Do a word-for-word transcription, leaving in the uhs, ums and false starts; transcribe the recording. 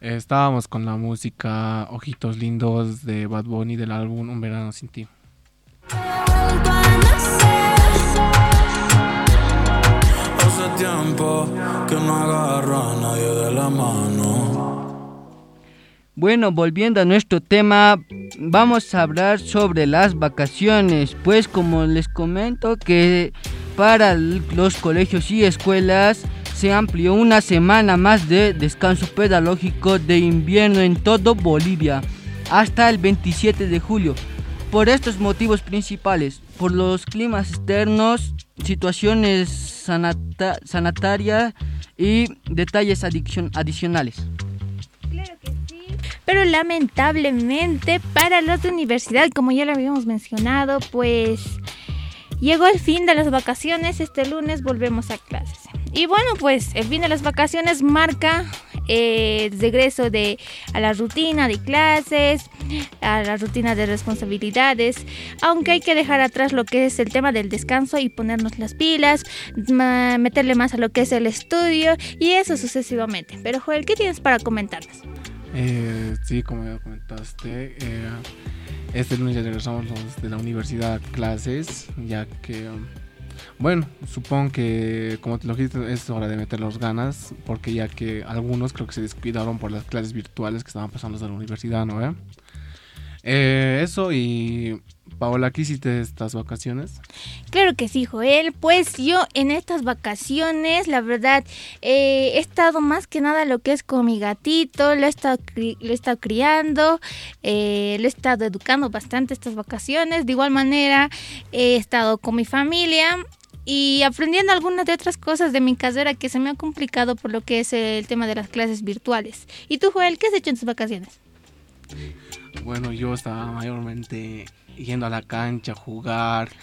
Estábamos con la música Ojitos Lindos de Bad Bunny del álbum Un Verano Sin Ti. Hace tiempo que no agarro a nadie de la mano. Bueno, volviendo a nuestro tema, vamos a hablar sobre las vacaciones. Pues como les comento que para los colegios y escuelas se amplió una semana más de descanso pedagógico de invierno en todo Bolivia hasta el veintisiete de julio. Por estos motivos principales, por los climas externos, situaciones sanata- sanitarias y detalles adiccion- adicionales. Claro que sí. Pero lamentablemente para los de universidad, como ya lo habíamos mencionado, pues llegó el fin de las vacaciones. Este lunes volvemos a clases. Y bueno, pues el fin de las vacaciones marca eh, el regreso de, a la rutina de clases, a la rutina de responsabilidades, aunque hay que dejar atrás lo que es el tema del descanso y ponernos las pilas, ma, meterle más a lo que es el estudio y eso sucesivamente. Pero Joel, ¿qué tienes para comentarnos? Eh, sí, como ya comentaste, eh, este lunes ya regresamos los de la universidad a clases, ya que, um, bueno, supongo que como te lo dijiste es hora de meterlos ganas, porque ya que algunos creo que se descuidaron por las clases virtuales que estaban pasando desde la universidad, ¿no? ¿Eh? Eh, eso y Paola, ¿qué hiciste estas vacaciones? Claro que sí, Joel. Pues yo en estas vacaciones, la verdad, eh, he estado más que nada lo que es con mi gatito, lo he estado, cri- lo he estado criando, eh, lo he estado educando bastante estas vacaciones. De igual manera, he estado con mi familia y aprendiendo algunas de otras cosas de mi carrera que se me ha complicado por lo que es el tema de las clases virtuales. ¿Y tú, Joel, qué has hecho en tus vacaciones? Bueno, yo estaba mayormente yendo a la cancha a jugar,